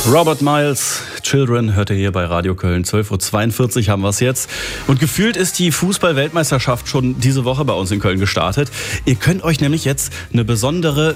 Robert Miles, Children, hört ihr hier bei Radio Köln. 12.42 Uhr haben wir es jetzt. Und gefühlt ist die Fußball-Weltmeisterschaft schon diese Woche bei uns in Köln gestartet. Ihr könnt euch nämlich jetzt eine besondere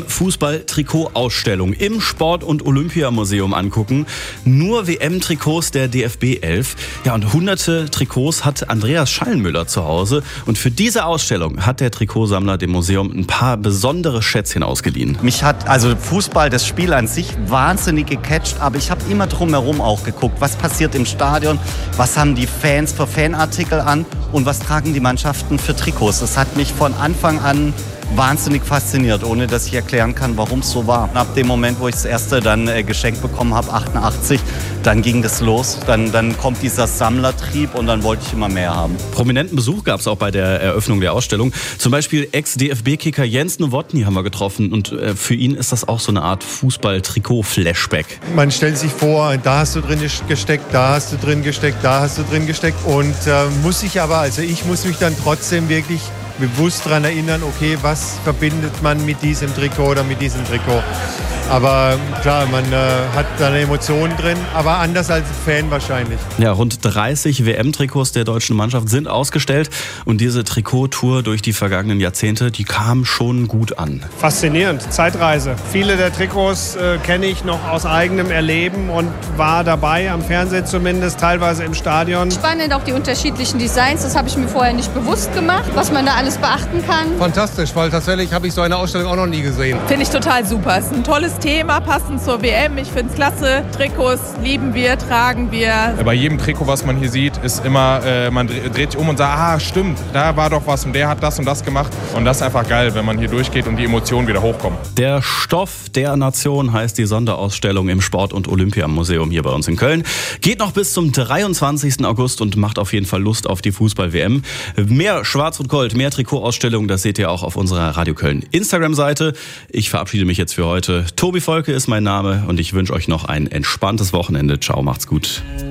WM-Fußball-Trikot-Ausstellung im Sport- und Olympiamuseum angucken. Nur WM-Trikots der DFB 11. Ja, und hunderte Trikots hat Andreas Schallenmüller zu Hause. Und für diese Ausstellung hat der Trikotsammler dem Museum ein paar besondere Schätzchen ausgeliehen. Mich hat also Fußball, das Spiel an sich, wahnsinnig gecatcht, aber ich habe immer drumherum auch geguckt, was passiert im Stadion, was haben die Fans für Fanartikel an und was tragen die Mannschaften für Trikots. Das hat mich von Anfang an wahnsinnig fasziniert, ohne dass ich erklären kann, warum es so war. Ab dem Moment, wo ich das erste dann geschenkt bekommen habe, 88, dann ging das los. Dann kommt dieser Sammlertrieb und dann wollte ich immer mehr haben. Prominenten Besuch gab es auch bei der Eröffnung der Ausstellung. Zum Beispiel Ex-DFB-Kicker Jens Nowotny haben wir getroffen und für ihn ist das auch so eine Art Fußball-Trikot-Flashback. Man stellt sich vor, da hast du drin gesteckt, da hast du drin gesteckt, da hast du drin gesteckt und ich muss mich dann trotzdem wirklich bewusst daran erinnern, okay, was verbindet man mit diesem Trikot oder mit diesem Trikot. Aber klar, man hat da eine Emotion drin, aber anders als Fan wahrscheinlich. Ja, rund 30 WM-Trikots der deutschen Mannschaft sind ausgestellt und diese Trikottour durch die vergangenen Jahrzehnte, die kam schon gut an. Faszinierend, Zeitreise. Viele der Trikots kenne ich noch aus eigenem Erleben und war dabei, am Fernsehen zumindest, teilweise im Stadion. Spannend auch die unterschiedlichen Designs, das habe ich mir vorher nicht bewusst gemacht, was man da alles beachten kann. Fantastisch, weil tatsächlich habe ich so eine Ausstellung auch noch nie gesehen. Finde ich total super. Es ist ein tolles Thema, passend zur WM. Ich finde es klasse. Trikots lieben wir, tragen wir. Bei jedem Trikot, was man hier sieht, ist immer, man dreht sich um und sagt, stimmt, da war doch was und der hat das und das gemacht. Und das ist einfach geil, wenn man hier durchgeht und die Emotionen wieder hochkommen. Der Stoff der Nation heißt die Sonderausstellung im Sport- und Olympiamuseum hier bei uns in Köln. Geht noch bis zum 23. August und macht auf jeden Fall Lust auf die Fußball-WM. Mehr Schwarz und Gold, mehr Trikotausstellungen, das seht ihr auch auf unserer Radio Köln Instagram-Seite. Ich verabschiede mich jetzt für heute. Tobi Volke ist mein Name und ich wünsche euch noch ein entspanntes Wochenende. Ciao, macht's gut.